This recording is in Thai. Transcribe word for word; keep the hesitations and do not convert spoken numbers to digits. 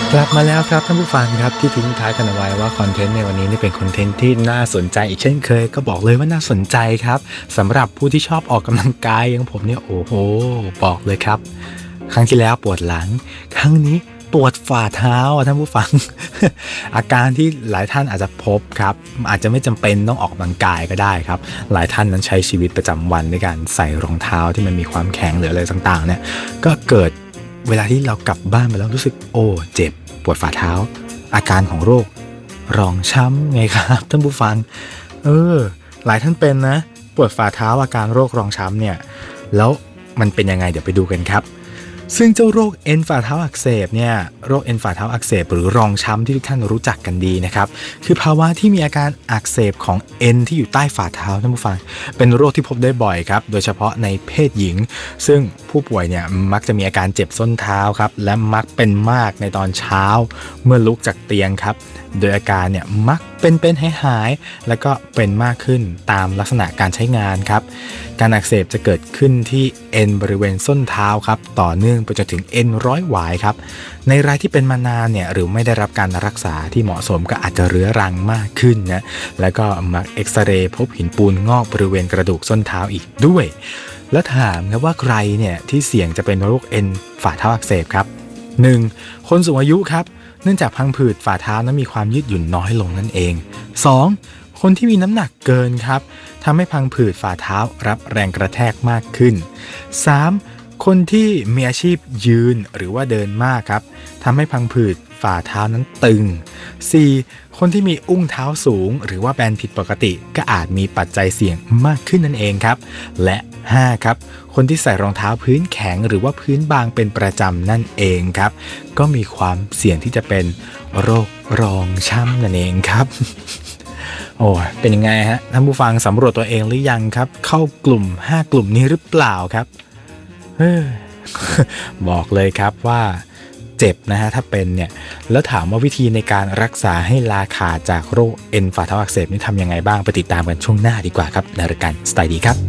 กลับมาแล้วครับท่านผู้ฟังครับที่ทิ้งท้ายกันเอาไว้ว่าคอนเทนต์ในวันนี้นี่เป็นคอนเทนต์ที่น่าสนใจอีกเช่นเคยก็บอกเลยว่าน่าสนใจครับสำหรับผู้ที่ชอบออกกำลังกายอย่างผมเนี่ยโอ้โหบอกเลยครับครั้งที่แล้วปวดหลังครั้งนี้ปวดฝ่าเท้าอ่ะท่านผู้ฟัง อาการที่หลายท่านอาจจะพบครับอาจจะไม่จำเป็นต้องออกกำลังกายก็ได้ครับหลายท่านนั้นใช้ชีวิตประจำวันด้วยการใส่รองเท้าที่มันมีความแข็งหรืออะไรต่างๆเนี่ยก็เกิดเวลาที่เรากลับบ้านไปแล้วรู้สึกโอ้เจ็บปวดฝ่าเท้าอาการของโรครองช้ำไงครับท่านผู้ฟังเออหลายท่านเป็นนะปวดฝ่าเท้าอาการโรครองช้ำเนี่ยแล้วมันเป็นยังไงเดี๋ยวไปดูกันครับซึ่งเจ้าโรคเอ็นฝ่าเท้าอักเสบเนี่ยโรคเอ็นฝ่าเท้าอักเสบหรือรองช้ำที่ทุกท่านรู้จักกันดีนะครับคือภาวะที่มีอาการอักเสบของเอ็นที่อยู่ใต้ฝ่าเท้าท่านผู้ฟังเป็นโรคที่พบได้บ่อยครับโดยเฉพาะในเพศหญิงซึ่งผู้ป่วยเนี่ยมักจะมีอาการเจ็บส้นเท้าครับและมักเป็นมากในตอนเช้าเมื่อลุกจากเตียงครับโดยอาการเนี่ยมักเป็นเป็นหายหายแล้วก็เป็นมากขึ้นตามลักษณะการใช้งานครับการอักเสบจะเกิดขึ้นที่เอ็นบริเวณส้นเท้าครับต่อเนื่องไปจนถึงเอ็นร้อยหวายครับในรายที่เป็นมานานเนี่ยหรือไม่ได้รับการรักษาที่เหมาะสมก็อาจจะเรื้อรังมากขึ้นนะแล้วก็มักเอ็กซเรย์พบหินปูนงอกบริเวณกระดูกส้นเท้าอีกด้วยแล้วถามครับว่าใครเนี่ยที่เสี่ยงจะเป็นโรคเอ็นฝ่าเท้าอักเสบครับ หนึ่ง. คนสูงอายุครับเนื่องจากพังผืดฝ่าเท้านั้นมีความยืดหยุ่นน้อยลงนั่นเอง สอง. คนที่มีน้ำหนักเกินครับทำให้พังผืดฝ่าเท้ารับแรงกระแทกมากขึ้น สาม. คนที่มีอาชีพยืนหรือว่าเดินมากครับทำให้พังผืดฝ่าเท้านั้นตึง สี่. คนที่มีอุ้งเท้าสูงหรือว่าแบนผิดปกติก็อาจมีปัจจัยเสี่ยงมากขึ้นนั่นเองครับและ ห้า. ครับคนที่ใส่รองเท้าพื้นแข็งหรือว่าพื้นบางเป็นประจำนั่นเองครับก็มีความเสี่ยงที่จะเป็นโรครองช้ำนั่นเองครับ โอ้เป็นยังไงฮะท่านผู้ฟังสำรวจตัวเองหรือยังครับเข้ากลุ่มห้ากลุ่มนี้หรือเปล่าครับ บอกเลยครับว่าเจ็บนะฮะถ้าเป็นเนี่ยแล้วถามว่าวิธีในการรักษาให้ลาขาดจากโรคเอ็นฝ่าเท้าอักเสบนี่ทำยังไงบ้างไปติดตามกันช่วงหน้าดีกว่าครับในรายการสไตล์ดีครับ